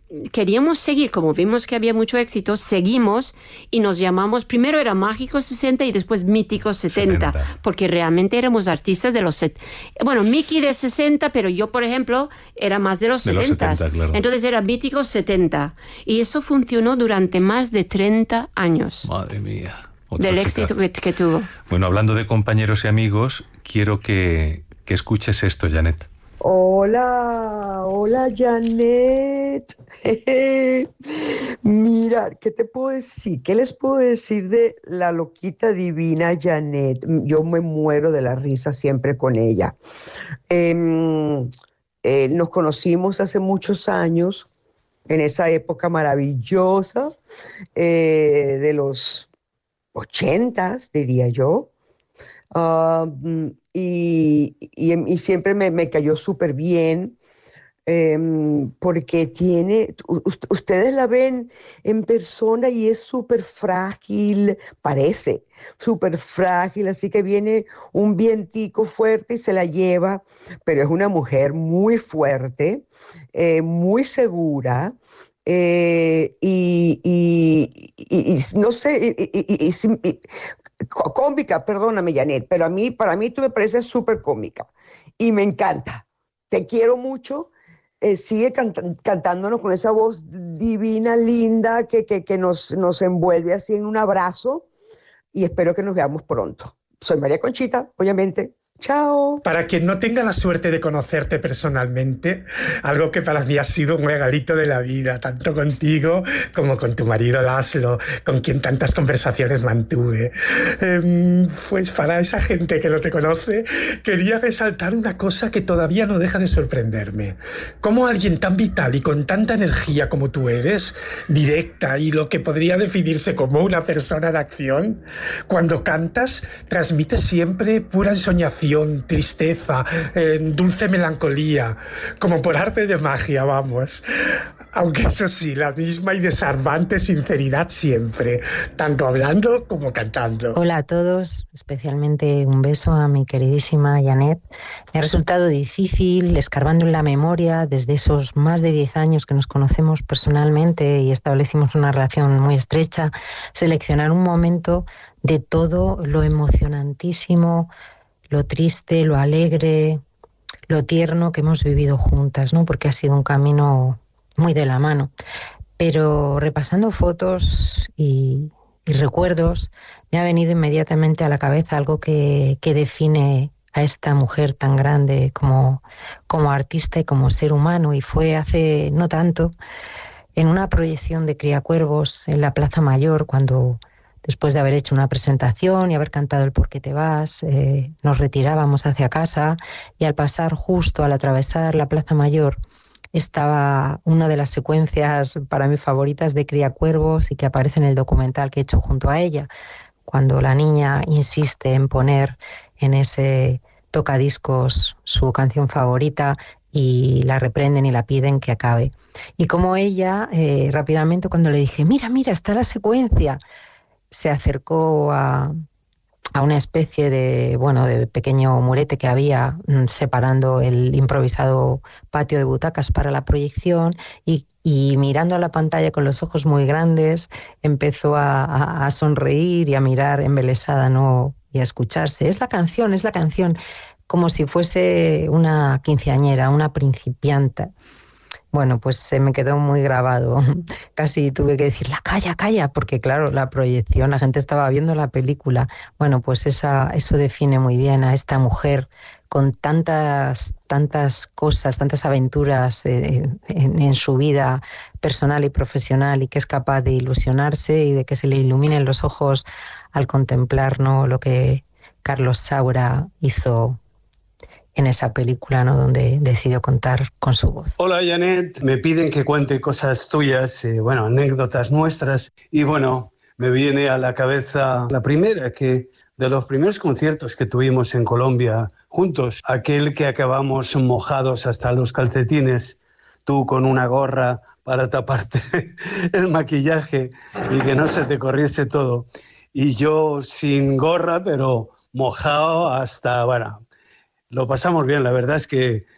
queríamos seguir, como vimos que había mucho éxito, seguimos y nos llamamos, primero era Mágicos 60 y después Míticos 70, porque realmente éramos artistas de los... Bueno, Miki de 60, pero yo, por ejemplo, era más de los 70. Claro. Entonces era Míticos 70. Y eso funcionó durante más de 30 años. Madre mía. Del éxito que tuvo. Bueno, hablando de compañeros y amigos, quiero que escuches esto, Janet. Hola Janet. Mira, ¿qué te puedo decir? ¿Qué les puedo decir de la loquita divina Janet? Yo me muero de la risa siempre con ella. Nos conocimos hace muchos años, en esa época maravillosa de los 80s, diría yo. Y siempre me cayó súper bien, porque ustedes la ven en persona y es súper frágil, parece súper frágil, así que viene un vientico fuerte y se la lleva, pero es una mujer muy fuerte, muy segura. Y no sé, cómica, perdóname, Janet, pero para mí tú me pareces súper cómica y me encanta. Te quiero mucho. Sigue cantándonos con esa voz divina, linda, que nos envuelve así en un abrazo, y espero que nos veamos pronto. Soy María Conchita, obviamente. Chao. Para quien no tenga la suerte de conocerte personalmente, algo que para mí ha sido un regalito de la vida, tanto contigo como con tu marido Laszlo, con quien tantas conversaciones mantuve. Pues para esa gente que no te conoce, quería resaltar una cosa que todavía no deja de sorprenderme. Cómo alguien tan vital y con tanta energía como tú eres, directa y lo que podría definirse como una persona de acción, cuando cantas transmites siempre pura ensoñación, tristeza, dulce melancolía, como por arte de magia, vamos. Aunque eso sí, la misma y desarmante sinceridad siempre, tanto hablando como cantando. Hola a todos, especialmente un beso a mi queridísima Janet. Me ha resultado difícil, escarbando en la memoria, desde esos más de 10 años que nos conocemos personalmente y establecimos una relación muy estrecha, seleccionar un momento de todo lo emocionantísimo, lo triste, lo alegre, lo tierno que hemos vivido juntas, ¿no? Porque ha sido un camino muy de la mano. Pero repasando fotos y recuerdos, me ha venido inmediatamente a la cabeza algo que define a esta mujer tan grande como artista y como ser humano. Y fue hace no tanto, en una proyección de Criacuervos en la Plaza Mayor, cuando, después de haber hecho una presentación y haber cantado el Por qué te vas, nos retirábamos hacia casa, y al pasar justo al atravesar la Plaza Mayor estaba una de las secuencias para mí favoritas de Criacuervos y que aparece en el documental que he hecho junto a ella, cuando la niña insiste en poner en ese tocadiscos su canción favorita y la reprenden y la piden que acabe. Y como ella, rápidamente cuando le dije, mira, está la secuencia, se acercó a una especie de pequeño murete que había separando el improvisado patio de butacas para la proyección, y mirando a la pantalla con los ojos muy grandes empezó a sonreír y a mirar embelesada, ¿no? Y a escucharse. Es la canción, como si fuese una quinceañera, una principiante. Bueno, pues se me quedó muy grabado. Casi tuve que decirle, calla, porque claro, la proyección, la gente estaba viendo la película. Bueno, pues eso define muy bien a esta mujer con tantas cosas, tantas aventuras en su vida personal y profesional, y que es capaz de ilusionarse y de que se le iluminen los ojos al contemplar, ¿no?, lo que Carlos Saura hizo en esa película, ¿no?, donde decidió contar con su voz. Hola, Janet. Me piden que cuente cosas tuyas, anécdotas nuestras. Y bueno, me viene a la cabeza la primera, que de los primeros conciertos que tuvimos en Colombia juntos, aquel que acabamos mojados hasta los calcetines, tú con una gorra para taparte el maquillaje y que no se te corriese todo, y yo sin gorra, pero mojado hasta, bueno, lo pasamos bien. La verdad es que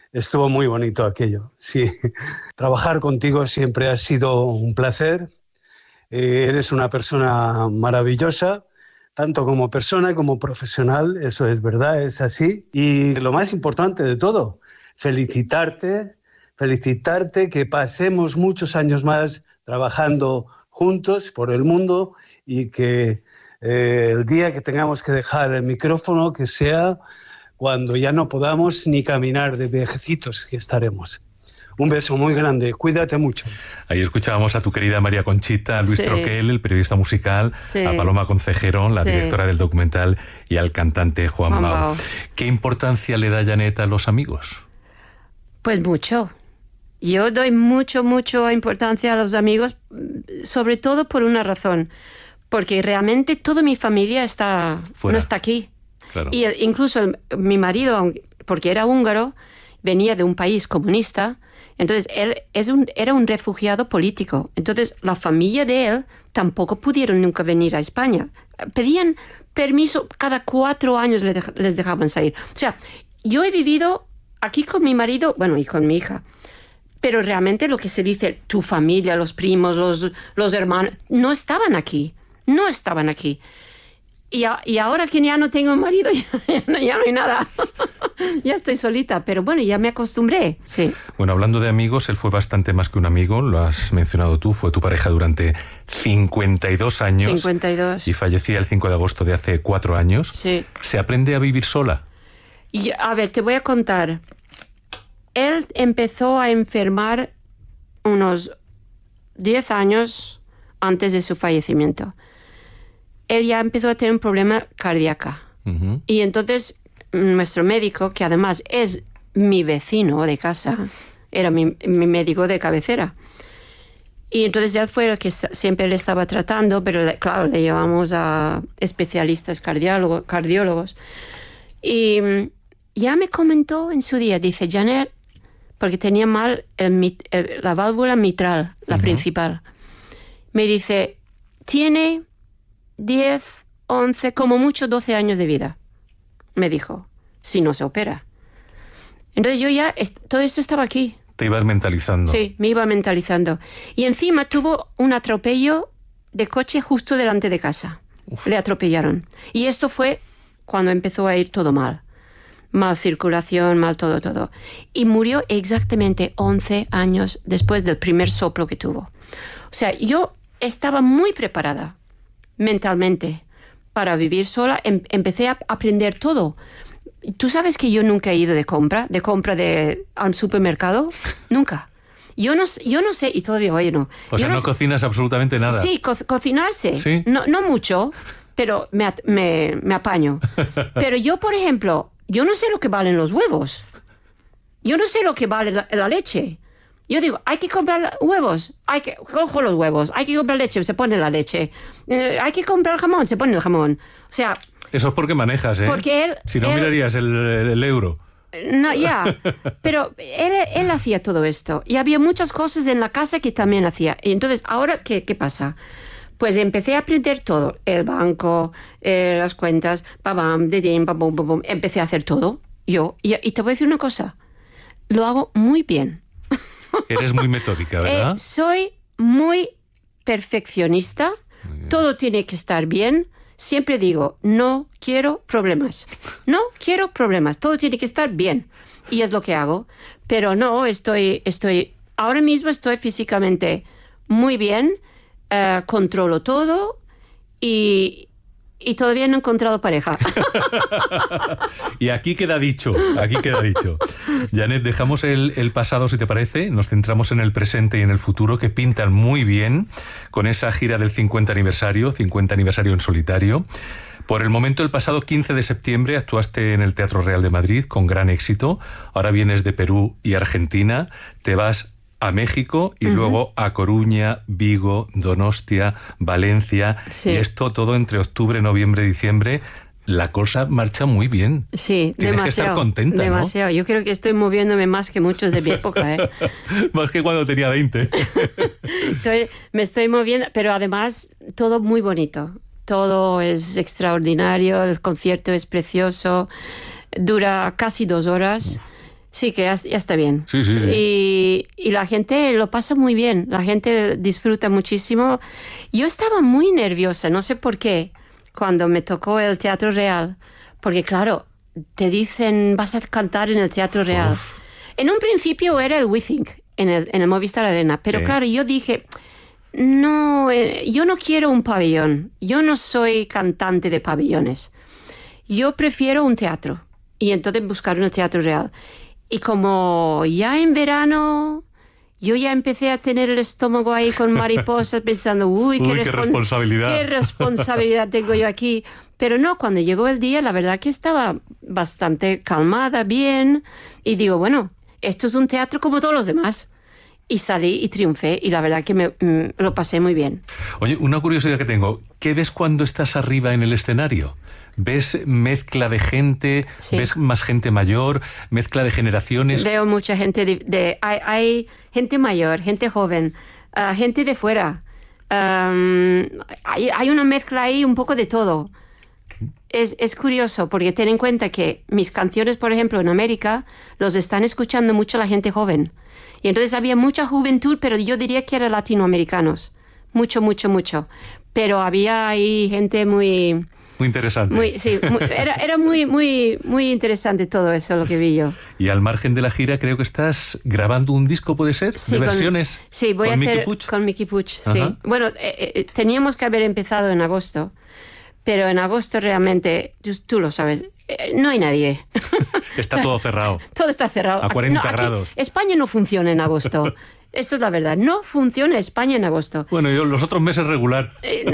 estuvo muy bonito aquello. Sí, trabajar contigo siempre ha sido un placer. Eres una persona maravillosa, tanto como persona como profesional, eso es verdad, es así. Y lo más importante de todo, felicitarte, que pasemos muchos años más trabajando juntos por el mundo y que el día que tengamos que dejar el micrófono, que sea cuando ya no podamos ni caminar de viejecitos que estaremos. Un beso muy grande, cuídate mucho. Ahí escuchábamos a tu querida María Conchita, a Luis Troquel, el periodista musical, a Paloma Concejerón, la directora del documental, y al cantante Juan Bau. ¿Qué importancia le da Janet a los amigos? Pues mucho. Yo doy mucha importancia a los amigos, sobre todo por una razón, porque realmente toda mi familia no está aquí. Claro. Y incluso mi marido, porque era húngaro, venía de un país comunista. Entonces, él era un refugiado político. Entonces, la familia de él tampoco pudieron nunca venir a España. Pedían permiso, cada 4 años les dejaban salir. O sea, yo he vivido aquí con mi marido, y con mi hija. Pero realmente lo que se dice, tu familia, los primos, los hermanos, no estaban aquí. No estaban aquí. Y ahora que ya no tengo marido, ya no hay nada. Ya estoy solita, pero ya me acostumbré, sí. Bueno, hablando de amigos, él fue bastante más que un amigo, lo has mencionado tú, fue tu pareja durante 52 años. 52. Y fallecía el 5 de agosto de hace 4 años. Sí. ¿Se aprende a vivir sola? Y, a ver, te voy a contar. Él empezó a enfermar unos 10 años antes de su fallecimiento. Él ya empezó a tener un problema cardíaco. Uh-huh. Y entonces nuestro médico, que además es mi vecino de casa, era mi médico de cabecera. Y entonces él fue el que siempre le estaba tratando, pero claro, le llevamos a especialistas cardiólogos. Y ya me comentó en su día, dice, Janet, porque tenía mal la válvula mitral, la principal. Me dice, tiene 10, 11, como mucho 12 años de vida, me dijo, si no se opera. Entonces yo ya, todo esto estaba aquí. Te ibas mentalizando. Sí, me iba mentalizando. Y encima tuvo un atropello de coche justo delante de casa. Uf. Le atropellaron. Y esto fue cuando empezó a ir todo mal. Mal circulación, mal todo. Y murió exactamente 11 años después del primer soplo que tuvo. O sea, yo estaba muy preparada mentalmente para vivir sola. Empecé a aprender todo. ¿Tú sabes que yo nunca he ido de compra al supermercado? Nunca. Yo no sé, y todavía hoy no. O sea, no cocinas absolutamente nada. Sí, cocinarse. ¿Sí? No mucho, pero me apaño. Pero yo, por ejemplo, yo no sé lo que valen los huevos. Yo no sé lo que vale la leche. Yo digo, hay que comprar huevos, cojo los huevos, hay que comprar leche, se pone la leche, hay que comprar jamón, se pone el jamón. O sea... Eso es porque manejas, ¿eh? Porque si no, mirarías el euro. No, ya. Pero él hacía todo esto. Y había muchas cosas en la casa que también hacía. Y entonces, ¿ahora qué pasa? Pues empecé a aprender todo. El banco, las cuentas, empecé a hacer todo. Yo. Y te voy a decir una cosa. Lo hago muy bien. Eres muy metódica, ¿verdad? Soy muy perfeccionista. Todo tiene que estar bien. Siempre digo, no quiero problemas. No quiero problemas. Todo tiene que estar bien. Y es lo que hago. Pero no, ahora mismo estoy físicamente muy bien. Controlo todo y todavía no he encontrado pareja. Y aquí queda dicho. Janet, dejamos el pasado, si te parece, nos centramos en el presente y en el futuro, que pintan muy bien con esa gira del 50 aniversario en solitario. Por el momento, el pasado 15 de septiembre actuaste en el Teatro Real de Madrid con gran éxito. Ahora vienes de Perú y Argentina, te vas a México y luego a Coruña, Vigo, Donostia, Valencia. Sí. Y esto todo entre octubre, noviembre, diciembre. La cosa marcha muy bien. Sí, tienes que estar contenta, demasiado. ¿No? Yo creo que estoy moviéndome más que muchos de mi época, ¿eh? Más que cuando tenía 20. Me estoy moviendo, pero además todo muy bonito. Todo es extraordinario, el concierto es precioso, dura casi 2 horas. Sí, que ya está bien. Sí, sí, sí. Y la gente lo pasa muy bien, la gente disfruta muchísimo. Yo estaba muy nerviosa, no sé por qué, cuando me tocó el Teatro Real, porque claro, te dicen vas a cantar en el Teatro Real. Uf. En un principio era el Withink, en el Movistar Arena, pero Sí. claro, yo dije, no, yo no quiero un pabellón, yo no soy cantante de pabellones, yo prefiero un teatro, y entonces buscar un Teatro Real. Y como ya en verano, yo ya empecé a tener el estómago ahí con mariposas pensando, uy, Uy, qué responsabilidad. qué responsabilidad tengo yo aquí. Pero no, cuando llegó el día, la verdad que estaba bastante calmada, bien, y digo, bueno, esto es un teatro como todos los demás. Y salí y triunfé, y la verdad que lo pasé muy bien. Oye, una curiosidad que tengo, ¿qué ves cuando estás arriba en el escenario? ¿Ves mezcla de gente? Sí. ¿Ves más gente mayor? ¿Mezcla de generaciones? Veo mucha gente, hay gente mayor, gente joven, gente de fuera. Hay una mezcla ahí un poco de todo. Es curioso porque ten en cuenta que mis canciones, por ejemplo, en América, los están escuchando mucho la gente joven. Y entonces había mucha juventud, pero yo diría que eran latinoamericanos. Mucho, mucho, mucho. Pero había ahí gente muy... Muy interesante. Era muy interesante todo eso, lo que vi yo. Y al margen de la gira, creo que estás grabando un disco, ¿puede ser? Sí, ¿De versiones? Sí, voy ¿Con a hacer Miki Puig? con Miki Puig, sí. Ajá. Bueno, teníamos que haber empezado en agosto, pero en agosto realmente, tú lo sabes, no hay nadie. Está todo cerrado. Todo está cerrado. A 40 aquí grados. España no funciona en agosto. Esto es la verdad. No funciona España en agosto. Bueno, yo los otros meses regular.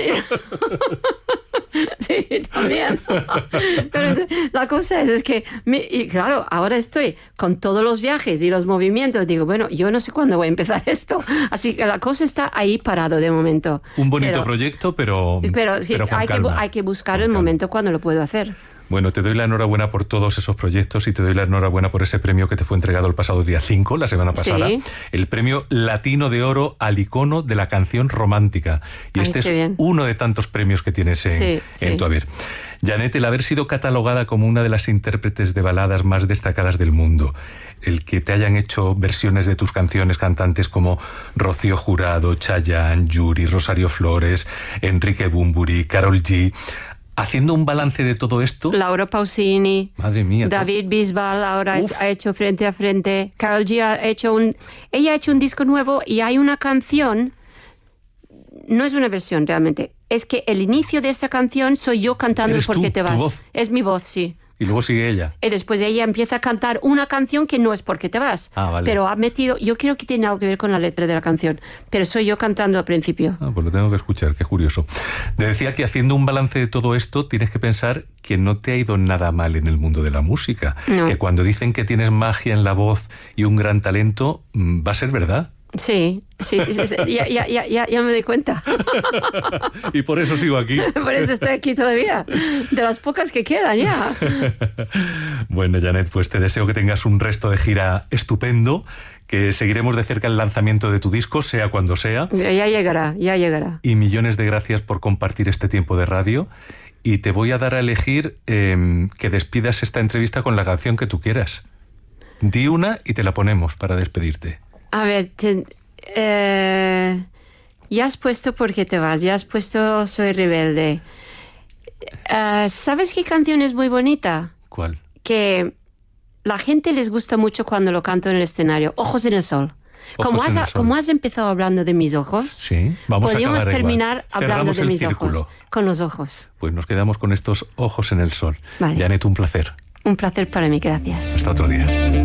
Sí, también. Pero la cosa es que, y claro, ahora estoy con todos los viajes y los movimientos. Digo, bueno, yo no sé cuándo voy a empezar esto. Así que la cosa está ahí parado de momento. Un bonito proyecto, pero Sí, con hay calma. que buscar Con el calma. momento cuando lo puedo hacer. Bueno, te doy la enhorabuena por todos esos proyectos y te doy la enhorabuena por ese premio que te fue entregado el pasado día 5, la semana pasada. Sí. El premio Latino de Oro al icono de la canción romántica. Y Ay, este qué es bien. uno de tantos premios que tienes en Sí. tu haber. Janet, el haber sido catalogada como una de las intérpretes de baladas más destacadas del mundo, el que te hayan hecho versiones de tus canciones cantantes como Rocío Jurado, Chayanne, Yuri, Rosario Flores, Enrique Bunbury, Karol G... Haciendo un balance de todo esto... Laura Pausini, Madre mía. David Bisbal ahora Uf. ha hecho Frente a Frente. Karol G ella ha hecho un disco nuevo y hay una canción, no es una versión realmente, es que el inicio de esta canción soy yo cantando ¿Eres ¿Por tú, qué te tu vas? voz? Es mi voz, sí. Y luego sigue ella. Y después ella empieza a cantar una canción que no es Por qué te vas. Ah, vale. Pero ha metido, yo creo que tiene algo que ver con la letra de la canción, pero soy yo cantando al principio. Ah, pues lo tengo que escuchar, qué curioso. Te decía que haciendo un balance de todo esto, tienes que pensar que no te ha ido nada mal en el mundo de la música. No. Que cuando dicen que tienes magia en la voz y un gran talento, va a ser verdad. Sí, ya me doy cuenta. Y por eso sigo aquí. Por eso estoy aquí todavía. De las pocas que quedan ya. Bueno, Janet, pues te deseo que tengas un resto de gira estupendo, que seguiremos de cerca el lanzamiento de tu disco, sea cuando sea. Ya llegará. Y millones de gracias por compartir este tiempo de radio. Y te voy a dar a elegir que despidas esta entrevista con la canción que tú quieras. Di una y te la ponemos para despedirte. A ver, ya has puesto ¿Por qué te vas? Ya has puesto Soy rebelde. ¿Sabes qué canción es muy bonita? ¿Cuál? Que la gente les gusta mucho cuando lo canto en el escenario. Ojos en el sol. Ojos en el sol. Como has empezado hablando de mis ojos, Sí, vamos a podríamos acabar terminar igual. hablando Cerramos de el mis círculo. ojos. Con los ojos. Pues nos quedamos con estos ojos en el sol. Vale. Janet, un placer. Un placer para mí, gracias. Hasta otro día.